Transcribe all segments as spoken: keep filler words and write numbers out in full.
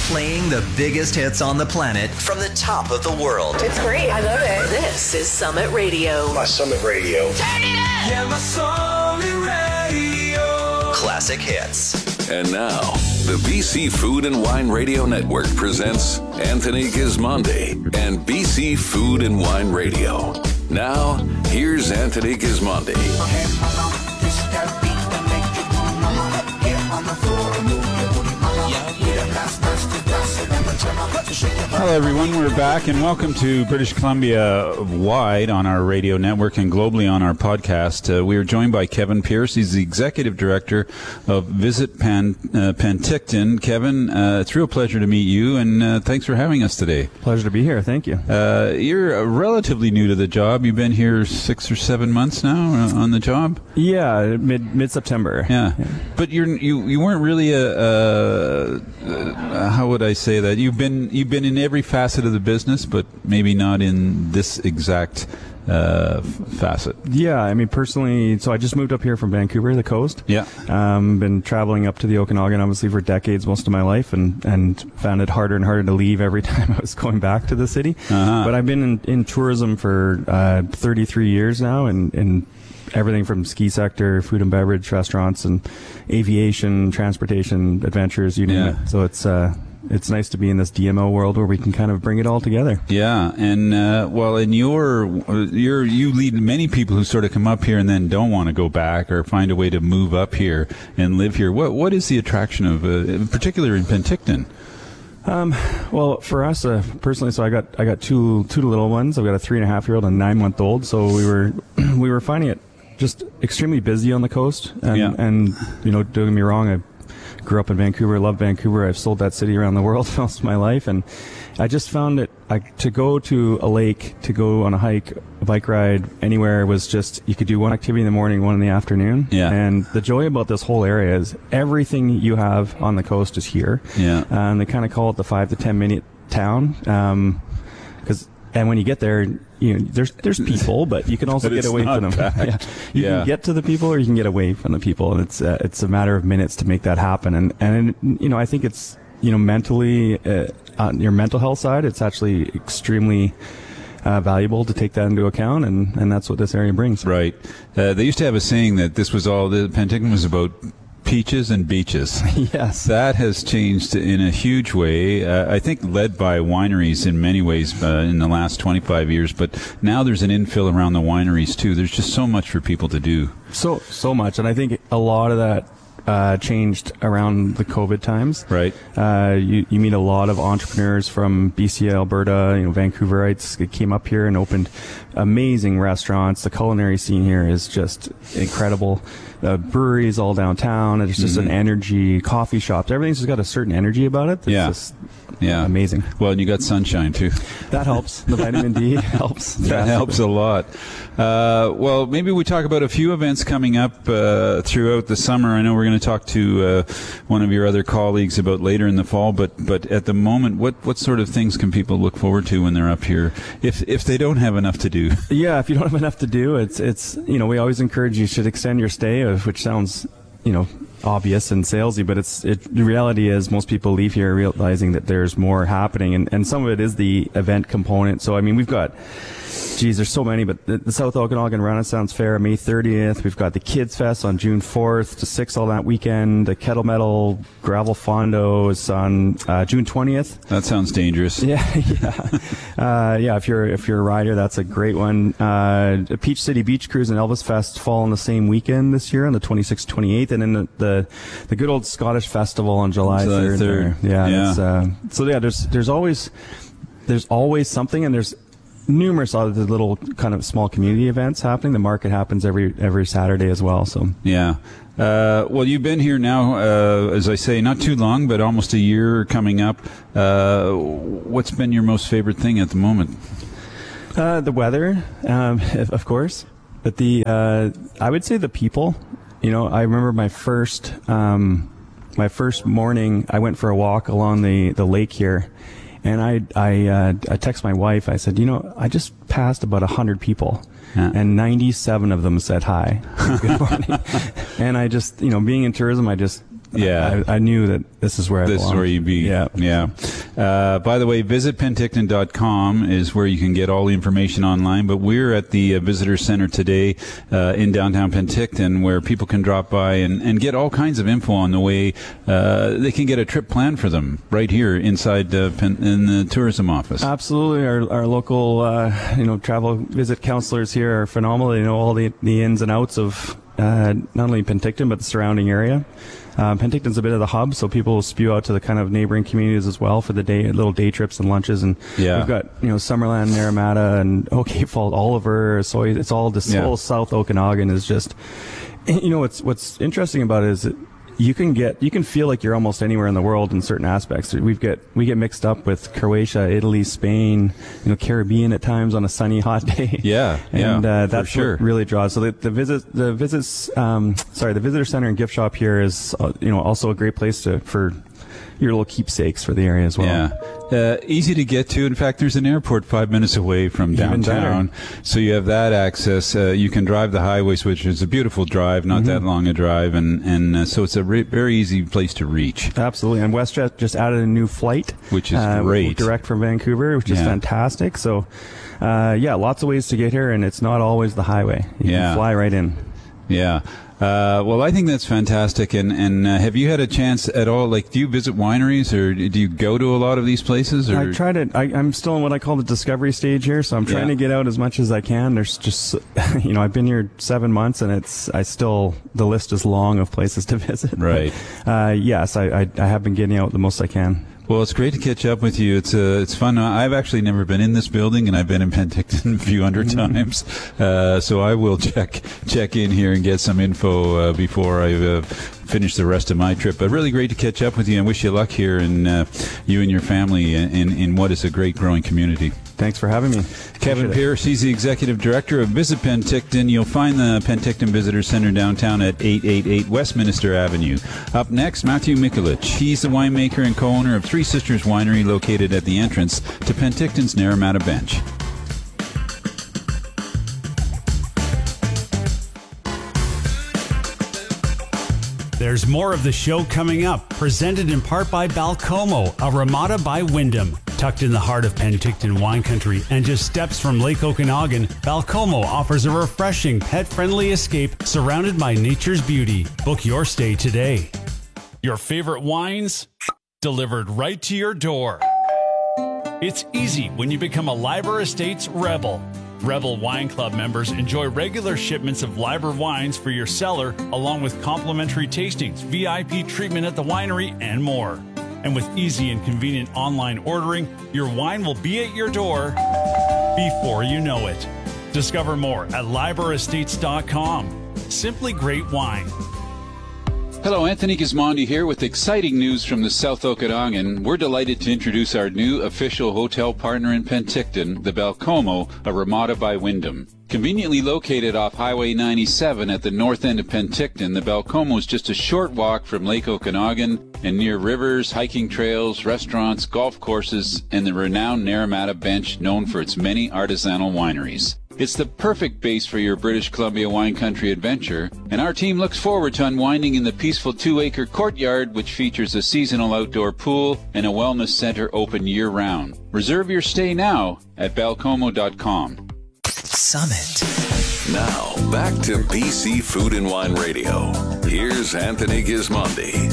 Playing the biggest hits on the planet from the top of the world. It's great. I love it. This is Summit Radio. My Summit Radio. Turn it up! Yeah, my Summit Radio. Classic hits. And now, the B C Food and Wine Radio Network presents Anthony Gismondi and B C Food and Wine Radio. Now, here's Anthony Gismondi. Hello everyone, we're back and welcome to British Columbia wide on our radio network and globally on our podcast. Uh, we are joined by Kevin Pierce. He's the Executive Director of Visit Pan, uh, Penticton. Kevin, uh, it's a real pleasure to meet you and uh, thanks for having us today. Pleasure to be here, thank you. Uh, you're uh, relatively new to the job. You've been here six or seven months now uh, on the job? Yeah, mid, mid-September. Yeah, yeah. But you're, you you weren't really a, uh, uh, how would I say that? You've been, you've been in every facet of the business, but maybe not in this exact uh, facet. Yeah, I mean, personally, so I just moved up here from Vancouver, the coast. Yeah. Um, been traveling up to the Okanagan, obviously, for decades, most of my life, and, and found it harder and harder to leave every time I was going back to the city. Uh-huh. But I've been in, in tourism for uh, thirty-three years now, and, and everything from ski sector, food and beverage, restaurants, and aviation, transportation, adventures, you name Yeah. it. So it's... Uh, It's nice to be in this D M O world where we can kind of bring it all together. Yeah, and uh, well, in your, your, you lead many people who sort of come up here and then don't want to go back or find a way to move up here and live here. What what is the attraction of, uh, in particular in Penticton? Um, well, for us uh, personally, so I got I got two two little ones. I've got a three and a half year old and a nine month old. So we were we were finding it just extremely busy on the coast, and Yeah. and you know, don't get me wrong, I grew up in Vancouver, love Vancouver. I've sold that city around the world most of my life, and I just found it I, to go to a lake, to go on a hike, a bike ride, anywhere was just, you could do one activity in the morning, one in the afternoon. Yeah. And the joy about this whole area is everything you have on the coast is here. Yeah. And they kind of call it the five to ten minute town, um, because and when you get there, you know, there's there's people, but you can also But get it's away not from them. packed. Yeah. You Yeah. can get to the people, or you can get away from the people, and it's uh, it's a matter of minutes to make that happen. And and you know, I think it's, you know, mentally, uh, on your mental health side, it's actually extremely uh, valuable to take that into account, and and that's what this area brings. Right. Uh, they used to have a saying that this was all, the Penticton was about peaches and beaches. Yes. That has changed in a huge way. Uh, I think led by wineries in many ways uh, in the last twenty-five years, but now there's an infill around the wineries too. There's just so much for people to do. So so much, and I think a lot of that uh, changed around the COVID times. Right. Uh, you you meet a lot of entrepreneurs from B C, Alberta, you know, Vancouverites that came up here and opened amazing restaurants. The culinary scene here is just incredible. Uh, breweries all downtown. There's just Mm-hmm. an energy. Coffee shops. Everything's just got a certain energy about it. That's Yeah. just Yeah. amazing. Well, and you got sunshine too. That helps. The vitamin D helps. That helps a lot. Uh, well, maybe we talk about a few events coming up uh, throughout the summer. I know we're going to talk to uh, one of your other colleagues about later in the fall, but but at the moment, what, what sort of things can people look forward to when they're up here, if if they don't have enough to do? Yeah, if you don't have enough to do, it's it's you know, we always encourage you should extend your stay, which sounds, you know, obvious and salesy, but it's it the reality is most people leave here realizing that there's more happening, and and some of it is the event component. So I mean, we've got, geez, there's so many, but the, the South Okanagan Renaissance Fair May thirtieth. We've got the Kids Fest on June fourth to sixth all that weekend. The Kettle Metal Gravel Fondo is on uh, June twentieth. That sounds dangerous. Yeah, yeah, uh, yeah. If you're if you're a rider, that's a great one. Uh, Peach City Beach Cruise and Elvis Fest fall on the same weekend this year, on the twenty-sixth, twenty-eighth, and then the the, the good old Scottish Festival on July third. third. Yeah, Yeah. that's, uh, so yeah, there's there's always there's always something, and there's numerous other little kind of small community events happening. The market happens every every Saturday as well. So Yeah. Uh, well, you've been here now, uh, as I say, not too long, but almost a year coming up. Uh, what's been your most favorite thing at the moment? uh, the weather, um, of course, but the uh, I would say the people. You know, I remember my first um, my first morning. I went for a walk along the, the lake here, and I I uh, I texted my wife. I said, you know, I just passed about a hundred people, Yeah. and ninety-seven of them said hi, good morning. And I just, you know, being in tourism, I just Yeah. I, I knew that this is where I This belong. is where you'd be. Yeah. Yeah. Uh, by the way, visit penticton dot com is where you can get all the information online. But we're at the uh, Visitor Center today uh, in downtown Penticton, where people can drop by and, and get all kinds of info on the way. Uh, they can get a trip planned for them right here inside uh, Pen- in the tourism office. Absolutely. Our, our local, uh, you know, travel visit counselors here are phenomenal. They know all the, the ins and outs of uh, not only Penticton, but the surrounding area. Um, Penticton's a bit of the hub, so people will spew out to the kind of neighboring communities as well for the day, little day trips and lunches. And Yeah. we've got, you know, Summerland, Naramata, and OK Fault, Oliver. So it's all just Yeah. whole South Okanagan is just, you know, what's what's interesting about it is that you can get, you can feel like you're almost anywhere in the world in certain aspects. We've get, we get mixed up with Croatia, Italy, Spain, you know, Caribbean at times on a sunny, hot day. Yeah, and yeah, uh, for that's sure. what really draws. So the, the visit, the visits, um, sorry, the visitor center and gift shop here is, uh, you know, also a great place to for your little keepsakes for the area as well. Yeah. Uh, easy to get to. In fact, there's an airport five minutes away from Even downtown. better. So you have that access. Uh, you can drive the highways, which is a beautiful drive, not that long a drive. And, and uh, so it's a re- very easy place to reach. Absolutely. And WestJet just added a new flight, Which is uh, great. direct from Vancouver, which is Yeah. fantastic. So, uh, yeah, lots of ways to get here, and it's not always the highway. You Yeah. can fly right in. Yeah. Uh, well, I think that's fantastic. And, and uh, have you had a chance at all? Like, do you visit wineries, or do you go to a lot of these places? Or? I try to. I, I'm still in what I call the discovery stage here, so I'm trying Yeah. to get out as much as I can. There's just, you know, I've been here seven months, and it's. I still the list is long of places to visit. Right. Uh, yes, I, I I have been getting out the most I can. Well, it's great to catch up with you. It's uh, it's fun. I've actually never been in this building, and I've been in Penticton a few hundred times. Uh, so I will check check in here and get some info uh, before I uh, finish the rest of my trip. But really great to catch up with you, and wish you luck here, and uh, you and your family in, in in what is a great growing community. Thanks for having me. Kevin Appreciate it. Pierce, he's the executive director of Visit Penticton. You'll find the Penticton Visitor Center downtown at eight eighty-eight Westminster Avenue. Up next, Matthew Mikulich. He's the winemaker and co-owner of Three Sisters Winery, located at the entrance to Penticton's Naramata Bench. There's more of the show coming up, presented in part by Balcomo, a Ramada by Wyndham. Tucked in the heart of Penticton wine country and just steps from Lake Okanagan, Balcomo offers a refreshing, pet-friendly escape surrounded by nature's beauty. Book your stay today. Your favorite wines delivered right to your door. It's easy when you become a Liber Estates Rebel. Rebel Wine Club members enjoy regular shipments of Liber wines for your cellar, along with complimentary tastings, V I P treatment at the winery, and more. And with easy and convenient online ordering, your wine will be at your door before you know it. Discover more at liber estates dot com. Simply great wine. Hello, Anthony Gismondi here with exciting news from the South Okanagan. We're delighted to introduce our new official hotel partner in Penticton, the Balcomo, a Ramada by Wyndham. Conveniently located off Highway ninety-seven at the north end of Penticton, the Balcomo is just a short walk from Lake Okanagan and near rivers, hiking trails, restaurants, golf courses, and the renowned Naramata Bench, known for its many artisanal wineries. It's the perfect base for your British Columbia wine country adventure, and our team looks forward to unwinding in the peaceful two-acre courtyard, which features a seasonal outdoor pool and a wellness center open year-round. Reserve your stay now at balcomo dot com. Summit. Now, back to B C Food and Wine Radio. Here's Anthony Gismondi.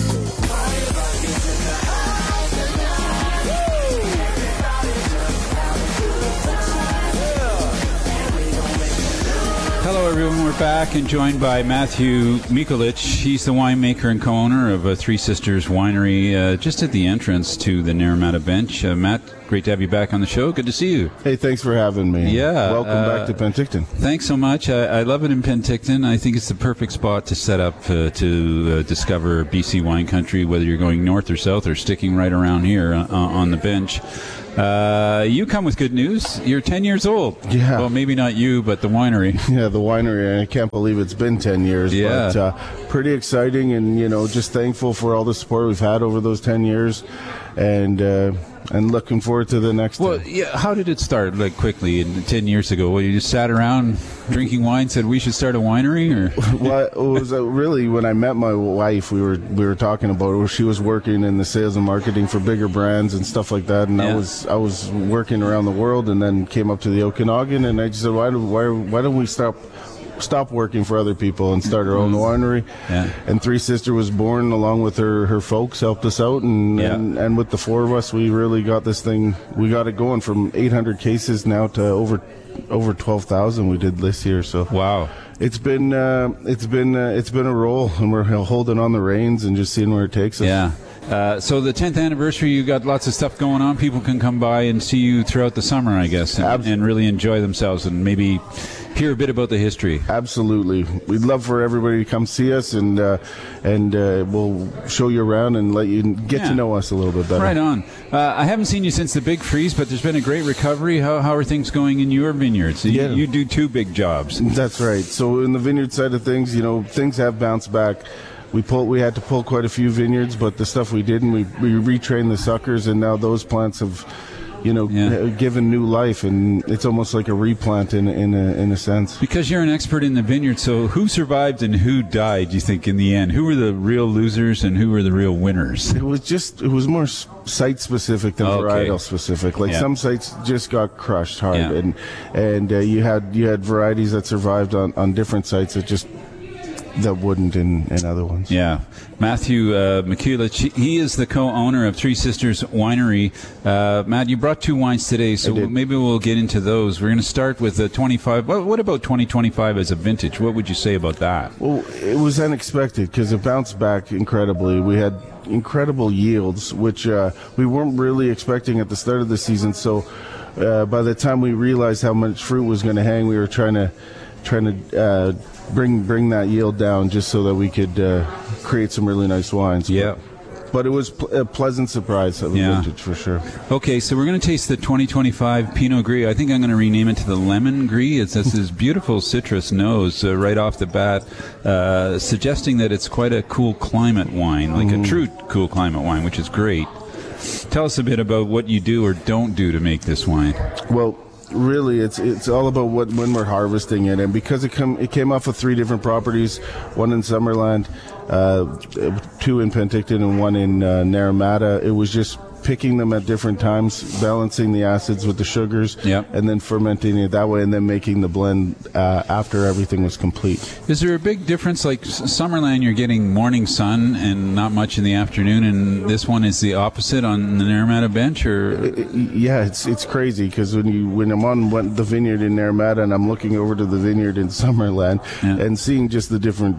Hello, everyone. We're back and joined by Matthew Mikulich. He's the winemaker and co-owner of uh, Three Sisters Winery, uh, just at the entrance to the Naramata Bench. Uh, Matt, great to have you back on the show. Good to see you. Hey, thanks for having me. Yeah, Welcome uh, back to Penticton. Thanks so much. I, I love it in Penticton. I think it's the perfect spot to set up uh, to uh, discover B C wine country, whether you're going north or south or sticking right around here uh, on the bench. Uh, you come with good news. You're ten years old. Yeah. Well, maybe not you, but the winery. Yeah, the winery. I can't believe it's been ten years. Yeah. But uh, pretty exciting, and, you know, just thankful for all the support we've had over those ten years. And, uh, and looking forward to the next. Well, day. yeah. How did it start? Like quickly, in ten years ago, well, you just sat around drinking wine, said we should start a winery, or well, it was uh, really when I met my wife, we were we were talking about it. Where she was working in the sales and marketing for bigger brands and stuff like that, and Yeah. I was I was working around the world, and then came up to the Okanagan, and I just said, why do, why why don't we stop stop working for other people and start our own winery? Yeah. And Three Sister was born along with her her folks, helped us out, and, Yeah. and and with the four of us, we really got this thing. We got it going from eight hundred cases now to over over twelve thousand we did this year. So wow. it's been uh, it's been uh, it's been a roll, and we're holding on the reins and just seeing where it takes us. Yeah. Uh, so the tenth anniversary, you got lots of stuff going on. People can come by and see you throughout the summer, I guess, and, Abs- and really enjoy themselves and maybe hear a bit about the history. Absolutely, we'd love for everybody to come see us, and uh, and uh, we'll show you around and let you get Yeah. to know us a little bit better. Right on. Uh, I haven't seen you since the big freeze, but there's been a great recovery. How, how are things going in your vineyards? You, Yeah. you do two big jobs. That's right. So in the vineyard side of things, you know, things have bounced back. We pulled, we had to pull quite a few vineyards, but the stuff we didn't, we we retrained the suckers, and now those plants have, you know, Yeah. given new life, and it's almost like a replant in in a, in a sense. Because you're an expert in the vineyard, so who survived and who died, do you think, in the end? Who were the real losers and who were the real winners? It was just, it was more site specific than Okay. varietal specific. Like Yeah. some sites just got crushed hard, Yeah. and and uh, you had you had varieties that survived on, on different sites that just that wouldn't in, in other ones. Yeah. Matthew uh, Mikulich, he is the co-owner of Three Sisters Winery. Uh, Matt, you brought two wines today, so I did. maybe we'll get into those. We're going to start with the twenty-five. What, what about twenty twenty-five as a vintage? What would you say about that? Well, it was unexpected because it bounced back incredibly. We had incredible yields, which uh, we weren't really expecting at the start of the season. So uh, by the time we realized how much fruit was going to hang, we were trying to trying to uh, bring bring that yield down just so that we could uh, create some really nice wines. Yeah. But it was pl- a pleasant surprise of a Yeah. vintage for sure. Okay, so we're going to taste the twenty twenty-five Pinot Gris. I think I'm going to rename it to the Lemon Gris. It's has this beautiful citrus nose uh, right off the bat, uh, suggesting that it's quite a cool climate wine, like Mm-hmm. a true cool climate wine, which is great. Tell us a bit about what you do or don't do to make this wine. Well, really, it's it's all about what when we're harvesting it, and because it come it came off of three different properties, one in Summerland, uh, two in Penticton, and one in uh, Naramata. It was just picking them at different times, balancing the acids with the sugars, Yep. and then fermenting it that way, and then making the blend uh, after everything was complete. Is there a big difference? Like S- Summerland, you're getting morning sun and not much in the afternoon, and this one is the opposite on the Naramata bench, or Yeah, it's it's crazy because when you when I'm on one, the vineyard in Naramata and I'm looking over to the vineyard in Summerland Yeah. and seeing just the different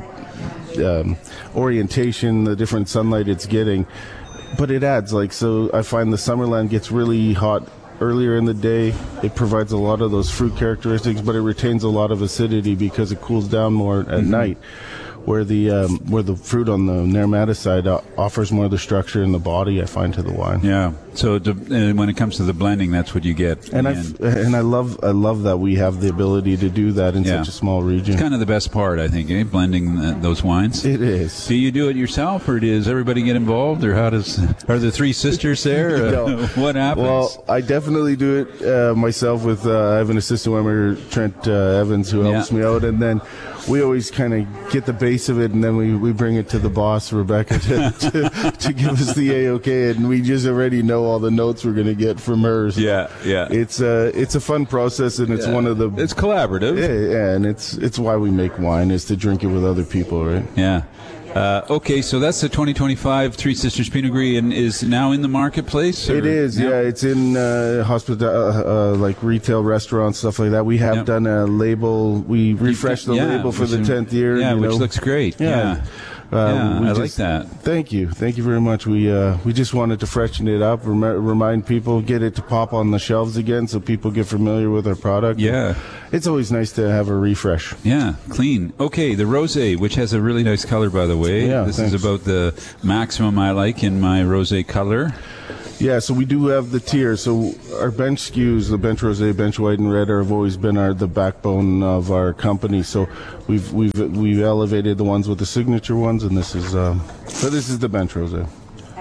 um, orientation, the different sunlight it's getting, but it adds like so. I find the Summerland gets really hot earlier in the day. It provides a lot of those fruit characteristics, but it retains a lot of acidity because it cools down more at Mm-hmm. night. Where the um, where the fruit on the Naramata side uh, offers more of the structure in the body, I find, to the wine. yeah. So to, uh, when it comes to the blending, that's what you get. in And the I end. and I love I love that we have the ability to do that in Yeah. such a small region. It's kind of the best part, I think, eh? Blending uh, those wines. It is. Do you do it yourself, or does everybody get involved, or how does? Are the three sisters there? Uh, No. what happens? Well, I definitely do it uh, myself. With uh, I have an assistant winemaker, Trent uh, Evans, who helps Yeah. me out, and then we always kind of get the base of it, and then we, we bring it to the boss, Rebecca, to, to, to give us the A-OK, and we just already know all the notes we're going to get from hers. yeah, yeah. It's uh, it's a fun process, and it's Yeah. one of the It's collaborative. yeah, yeah, and it's it's why we make wine is to drink it with other people, right? Yeah. Uh, okay, so that's the twenty twenty-five Three Sisters Pinot Gris, and is now in the marketplace? or- It is, yeah. It's in uh, hospital, uh, uh, like retail restaurants, stuff like that. We have Yep. done a label. We refreshed the Yeah, label for which the is- tenth year. Yeah, you which know. looks great. Yeah. Yeah. Uh, Yeah, we I like just- that. Thank you, thank you very much. We uh, we just wanted to freshen it up, rem- remind people, get it to pop on the shelves again, so people get familiar with our product. Yeah. It's always nice to have a refresh. Yeah, clean. Okay, the rosé, which has a really nice color, by the way. Yeah, this thanks. is about the maximum I like in my rosé color. Yeah, so we do have the tiers. So our bench S K Us, the bench rosé, bench white, and red, have always been our the backbone of our company. So we've we've we've elevated the ones with the signature ones, and this is um, so this is the bench rosé.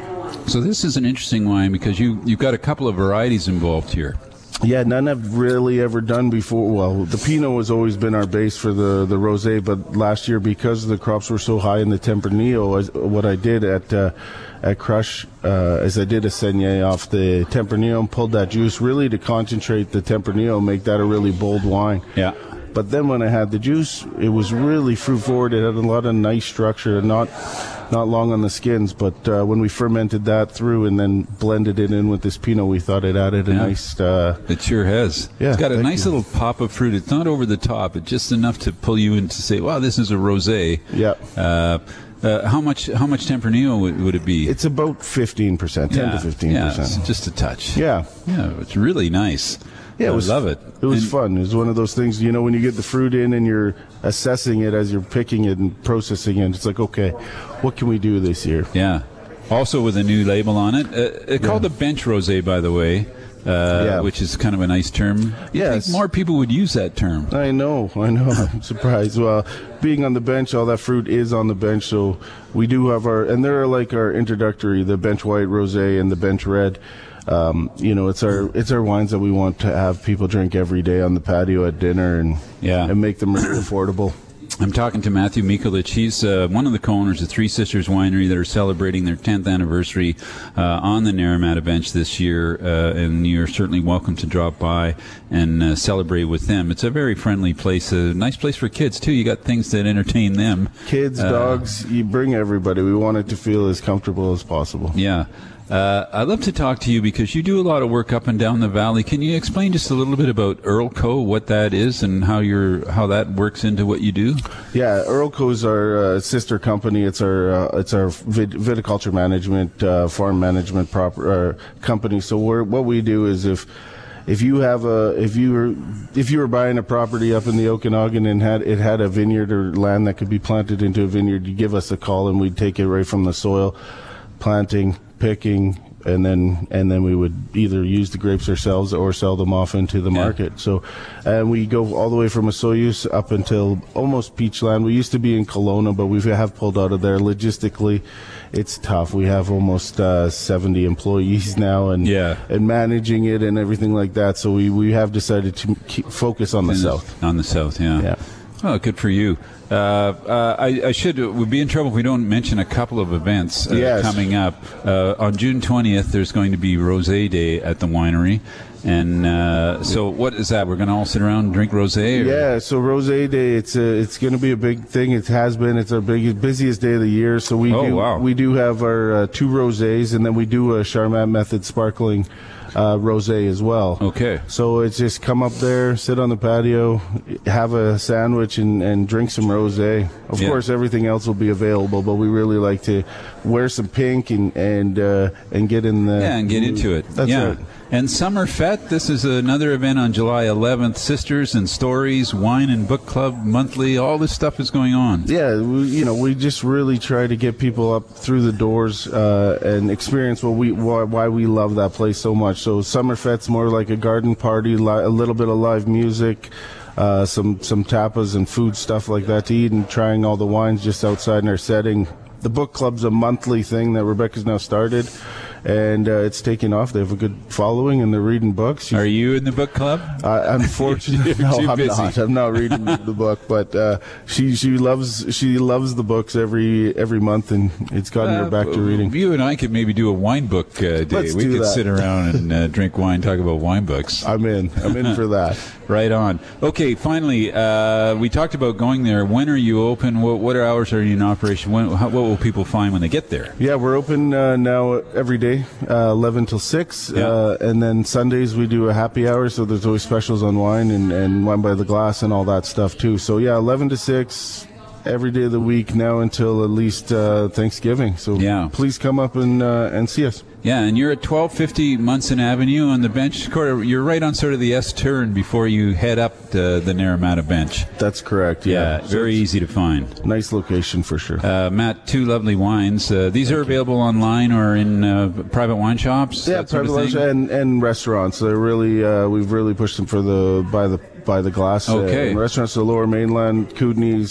So this is an interesting wine because you, you've got a couple of varieties involved here. Yeah, none have really ever done before. Well, the Pinot has always been our base for the, the rosé, but last year, because the crops were so high in the Tempranillo, as, what I did at uh, at Crush uh, is I did a Saignée off the Tempranillo and pulled that juice really to concentrate the Tempranillo, make that a really bold wine. Yeah. But then when I had the juice, it was really fruit forward. It had a lot of nice structure, not not long on the skins. But uh, when we fermented that through and then blended it in with this Pinot, we thought it added a yeah. nice. Uh, it sure has. Yeah, it's got a nice you. little pop of fruit. It's not over the top. It's just enough to pull you in to say, "Wow, this is a rosé." Yeah. Uh, uh, how much? How much Tempranillo would, would it be? It's about fifteen percent, ten yeah. to fifteen yeah, percent. It's just a touch. Yeah. Yeah. It's really nice. Yeah, it I was, love it. It was and, fun. It was one of those things, you know, when you get the fruit in and you're assessing it as you're picking it and processing it, it's like, okay, what can we do this year? Yeah. Also with a new label on it. Uh, it's yeah. called the Bench Rosé, by the way, uh, yeah. which is kind of a nice term. Yeah, I think more people would use that term. I know, I know. I'm surprised. Well, being on the bench, all that fruit is on the bench, so we do have our, and they're like our introductory, the Bench White Rosé and the Bench Red. Um, you know, it's our it's our wines that we want to have people drink every day on the patio at dinner and yeah. and make them really affordable. I'm talking to Matthew Mikulich. He's uh, one of the co-owners of Three Sisters Winery that are celebrating their tenth anniversary uh, on the Naramata Bench this year, uh, and you're certainly welcome to drop by and uh, celebrate with them. It's a very friendly place, a nice place for kids, too. You got things that entertain them. Kids, uh, dogs, you bring everybody. We want it to feel as comfortable as possible. Yeah. Uh, I'd love to talk to you because you do a lot of work up and down the valley. Can you explain just a little bit about Earl Co., what that is, and how you're how that works into what you do? Yeah, Earl Co. is our uh, sister company. It's our uh, it's our vit- viticulture management, uh, farm management proper uh, company. So we're, what we do is if if you have a if you were if you were buying a property up in the Okanagan and had it had a vineyard or land that could be planted into a vineyard, you give us a call and we'd take it right from the soil, planting, picking, and then and then we would either use the grapes ourselves or sell them off into the Yeah. market. So, and we go all the way from Osoyoos up until almost Peachland. We used to be in Kelowna, but we have pulled out of there. Logistically, it's tough. We have almost uh, seventy employees now, and Yeah. and managing it and everything like that. So we, we have decided to keep focus on the In south. On the south, yeah. Yeah. Oh, good for you. Uh, uh, I, I should would be in trouble if we don't mention a couple of events uh, Yes. coming up. Uh, on June twentieth, there's going to be Rosé Day at the winery. And uh, so what is that? We're going to all sit around and drink rosé? Or? Yeah, so Rosé Day, it's a, it's going to be a big thing. It has been. It's our biggest, busiest day of the year. So we Oh, do wow. we do have our uh, two rosés, and then we do a Charmat Method sparkling uh, rosé as well. Okay. So it's just come up there, sit on the patio, have a sandwich, and, and drink some rosé. Of Yeah. course, everything else will be available, but we really like to wear some pink and and uh, and get in the Yeah, and get into it. That's yeah. right. And Summer Fete, this is another event on July eleventh. Sisters and Stories, Wine and Book Club, monthly, all this stuff is going on. Yeah, we, you know, we just really try to get people up through the doors uh, and experience what we why, why we love that place so much. So Summer Fet's more like a garden party, li- a little bit of live music, uh, some some tapas and food stuff like that to eat, and trying all the wines just outside in our setting. The book club's a monthly thing that Rebecca's now started, and uh, it's taking off. They have a good following, and they're reading books. Are you in the book club? Uh, unfortunately, You're no, too I'm busy. not. I'm not reading the book, but uh, she she loves she loves the books every every month, and it's gotten her back to reading. You and I could maybe do a wine book uh, day. Let's we do could that. sit around and uh, drink wine, talk about wine books. I'm in. I'm in for that. Right on. Okay, finally, uh, we talked about going there. When are you open? What, what hours are you in operation? When, how, what will people find when they get there? Yeah, we're open uh, now every day, uh, eleven till six, Yeah. uh, and then Sundays we do a happy hour. So there's always specials on wine and, and wine by the glass and all that stuff too. So yeah, eleven to six. Every day of the week now until at least uh, Thanksgiving. So Yeah. please come up and uh, and see us. Yeah, and you're at twelve fifty Munson Avenue on the bench. You're right on sort of the S turn before you head up to the Naramata Bench. That's correct. Yeah, Yeah, very So easy to find. it's a nice location for sure. Uh, Matt, two lovely wines. Uh, these are available online or in uh, private wine shops. Yeah, that sort private of thing? lunch and, and restaurants. They're really uh, we've really pushed them for the by the by the glass. Okay. Uh, restaurants, the Lower Mainland, Kootenays,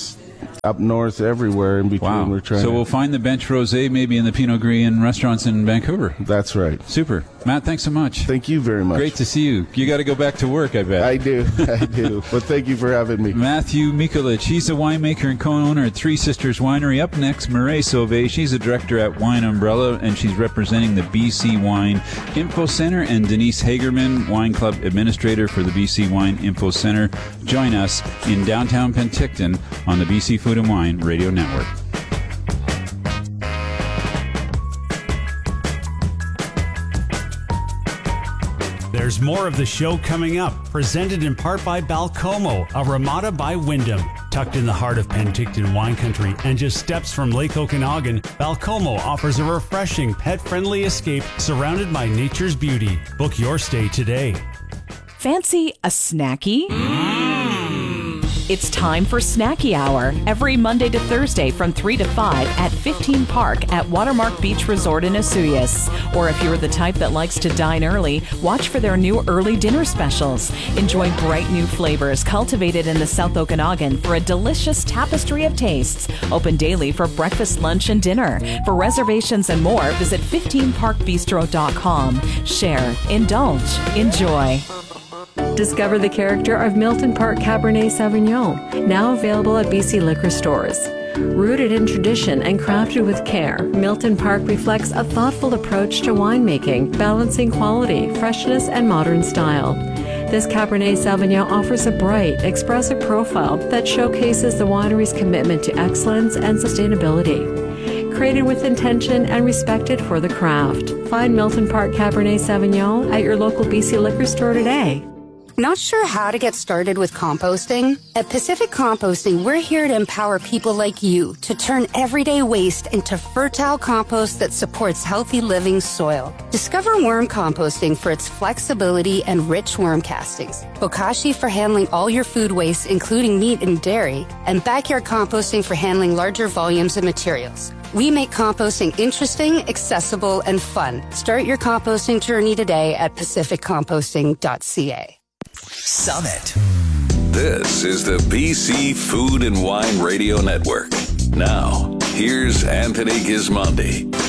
up north, everywhere in between. Wow. We're trying so to, we'll find the Bench Rosé maybe in the Pinot Gris in restaurants in Vancouver. That's right. Super. Matt, thanks so much. Thank you very much. Great to see you. You got to go back to work, I bet. I do. I do. But thank you for having me. Matthew Mikulich, he's a winemaker and co-owner at Three Sisters Winery. Up next, Mireille Sauvé. She's a director at Wine Umbrella, and she's representing the B C Wine Info Center. And Denise Hagerman, Wine Club Administrator for the B C Wine Info Center. Join us in downtown Penticton on the B C Food and Wine Radio Network. There's more of the show coming up, presented in part by Balcomo, a Ramada by Wyndham. Tucked in the heart of Penticton wine country and just steps from Lake Okanagan, Balcomo offers a refreshing, pet-friendly escape surrounded by nature's beauty. Book your stay today. Fancy a snacky? It's time for Snacky Hour, every Monday to Thursday from three to five at fifteen Park at Watermark Beach Resort in Osoyoos. Or if you're the type that likes to dine early, watch for their new early dinner specials. Enjoy bright new flavors cultivated in the South Okanagan for a delicious tapestry of tastes. Open daily for breakfast, lunch, and dinner. For reservations and more, visit fifteen park bistro dot com. Share, indulge, enjoy. Discover the character of Milton Park Cabernet Sauvignon, now available at B C liquor stores. Rooted in tradition and crafted with care, Milton Park reflects a thoughtful approach to winemaking, balancing quality, freshness, and modern style. This Cabernet Sauvignon offers a bright, expressive profile that showcases the winery's commitment to excellence and sustainability. Created with intention and respected for the craft. Find Milton Park Cabernet Sauvignon at your local B C liquor store today. Not sure how to get started with composting? At Pacific Composting, we're here to empower people like you to turn everyday waste into fertile compost that supports healthy living soil. Discover worm composting for its flexibility and rich worm castings, Bokashi for handling all your food waste, including meat and dairy, and backyard composting for handling larger volumes of materials. We make composting interesting, accessible, and fun. Start your composting journey today at pacific composting dot c a. Summit. This is the B C Food and Wine Radio Network. Now, here's Anthony Gismondi.